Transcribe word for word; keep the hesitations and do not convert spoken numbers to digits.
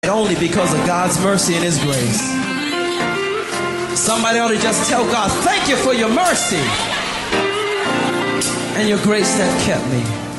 only because of God's mercy and His grace. Somebody ought to just tell God, thank you for your mercy and your grace that kept me.